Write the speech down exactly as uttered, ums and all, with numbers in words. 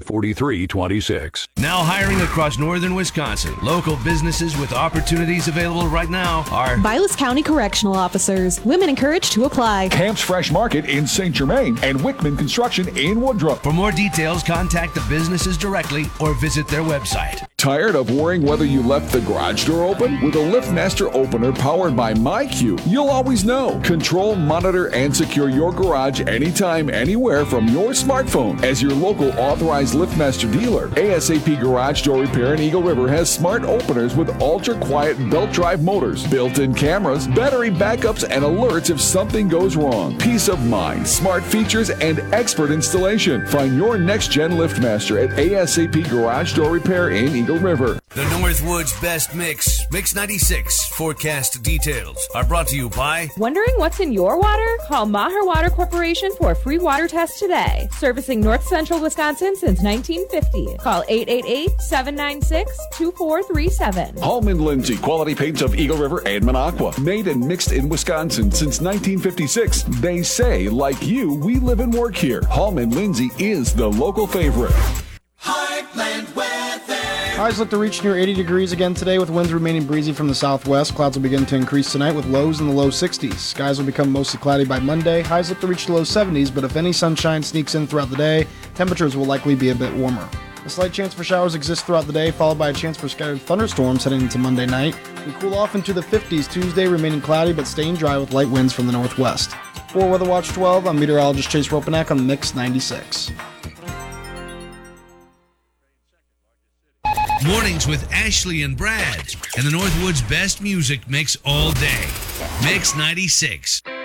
forty-three twenty-six. Now hiring across northern Wisconsin. Local businesses with opportunities available right now are Vilas County Correctional Officers. Women encouraged to apply. Camp's Fresh Market in Saint Germain and Wickman Construction in Woodruff. For more details, contact the businesses directly or visit their website. Tired of worrying whether you left the garage door open? With a LiftMaster opener powered by MyQ, you'll always know. Control, monitor, and secure your garage anytime, anywhere from your smartphone. As your local authorized LiftMaster dealer, ASAP Garage Door Repair in Eagle River has smart openers with ultra-quiet belt drive motors, built-in cameras, battery backups, and alerts if something goes wrong. Peace of mind, smart features, and expert installation. Find your next-gen LiftMaster at ASAP Garage Door Repair in Eagle River. The Northwoods Best Mix, Mix ninety-six forecast details are brought to you by... Wondering what's in your water? Call Maher Water Corporation for a free water test today. Servicing North Central Wisconsin since nineteen fifty. Call eight eight eight, seven nine six, two four three seven. Hallman Lindsay, quality paints of Eagle River and Minocqua. Made and mixed in Wisconsin since nineteen fifty-six. They say, like you, we live and work here. Hallman Lindsay is the local favorite. Heartland weather. Highs look to reach near eighty degrees again today with winds remaining breezy from the southwest. Clouds will begin to increase tonight with lows in the low sixties. Skies will become mostly cloudy by Monday. Highs look to reach the low seventies, but if any sunshine sneaks in throughout the day, temperatures will likely be a bit warmer. A slight chance for showers exists throughout the day, followed by a chance for scattered thunderstorms heading into Monday night. We cool off into the fifties Tuesday, remaining cloudy but staying dry with light winds from the northwest. For Weather Watch twelve, I'm meteorologist Chase Ropanak on Mix ninety-six. Mornings with Ashley and Brad, and the Northwoods Best Music Mix all day. Mix ninety-six.